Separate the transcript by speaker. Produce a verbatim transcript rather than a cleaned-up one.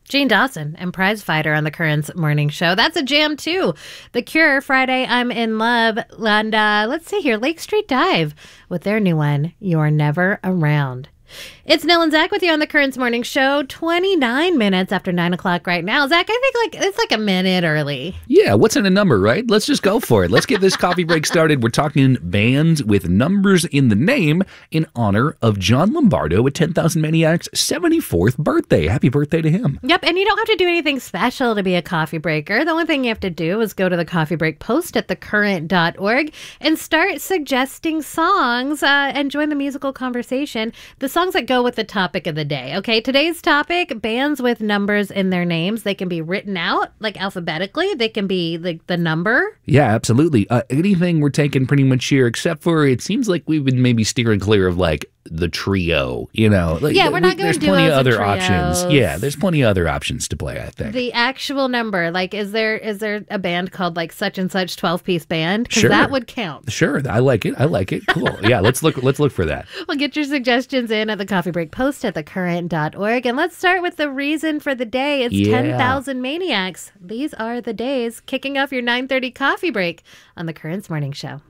Speaker 1: Gene Dawson and Prize Fighter on the Currents Morning Show. That's a jam, too. The Cure, Friday, I'm in Love. And uh, let's see here, Lake Street Dive with their new one, You're Never Around. It's Nell and Zach with you on the Currents Morning Show. twenty-nine minutes after nine o'clock right now. Zach, I think like it's like a minute early.
Speaker 2: Yeah, what's in a number, right? Let's just go for it. Let's get this coffee break started. We're talking bands with numbers in the name in honor of John Lombardo at ten thousand Maniacs' seventy-fourth birthday. Happy birthday to him.
Speaker 1: Yep, and you don't have to do anything special to be a coffee breaker. The only thing you have to do is go to the coffee break post at the current dot org and start suggesting songs uh, and join the musical conversation. The songs that go with the topic of the day. Okay, today's topic, bands with numbers in their names. They can be written out like alphabetically. They can be like the number.
Speaker 2: Yeah, absolutely. Uh, anything we're taking pretty much here, except for it seems like we've been maybe steering clear of like the trio, you know. Like,
Speaker 1: yeah, we're not going
Speaker 2: There's
Speaker 1: to do
Speaker 2: plenty of
Speaker 1: duos
Speaker 2: other
Speaker 1: and
Speaker 2: options.
Speaker 1: trios.
Speaker 2: Yeah, there's plenty of other options to play, I think.
Speaker 1: The actual number, like, is there is there a band called like such and such twelve-piece band? Because
Speaker 2: Sure.
Speaker 1: that would count.
Speaker 2: Sure, I like it. I like it. Cool. Yeah, let's look. Let's look for that.
Speaker 1: Well, get your suggestions in at the coffee break post at the current dot org. And let's start with the reason for the day. It's
Speaker 2: Yeah.
Speaker 1: ten thousand Maniacs. These are the days. Kicking off your nine thirty coffee break on the Currents Morning Show.